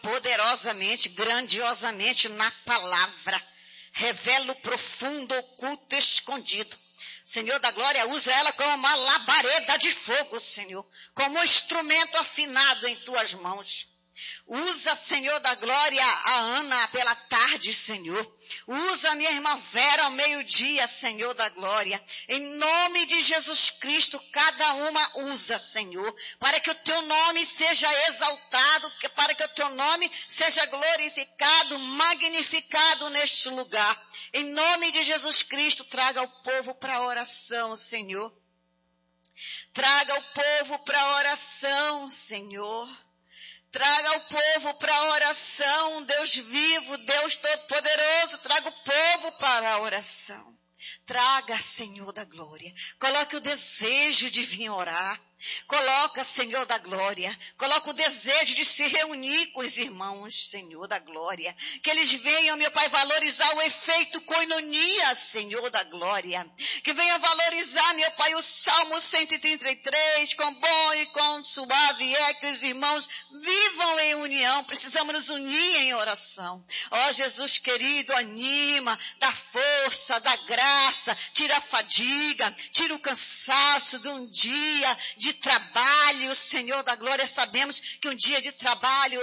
poderosamente, grandiosamente na palavra. Revela o profundo, oculto, escondido. Senhor da glória, usa ela como uma labareda de fogo, Senhor. Como um instrumento afinado em tuas mãos. Usa, Senhor da glória, a Ana pela tarde, Senhor. Usa a minha irmã Vera ao meio-dia, Senhor da glória. Em nome de Jesus Cristo, cada uma usa, Senhor, para que o teu nome seja exaltado, para que o teu nome seja glorificado, magnificado neste lugar. Em nome de Jesus Cristo, traga o povo para a oração, Senhor. Traga o povo para a oração, Senhor. Traga o povo para a oração, Deus vivo, Deus todo-poderoso, traga o povo para a oração. Traga, Senhor da glória, coloque o desejo de vir orar. Coloca, Senhor da glória, coloca o desejo de se reunir com os irmãos, Senhor da glória. Que eles venham, meu Pai, valorizar o efeito coinonia, Senhor da glória. Que venham valorizar, meu Pai, o Salmo 133, quão bom e quão suave é que os irmãos vivam em união. Precisamos nos unir em oração. Ó Jesus querido, anima, dá força, dá graça, tira a fadiga, tira o cansaço de um dia de trabalho, Senhor da glória. Sabemos que um dia de trabalho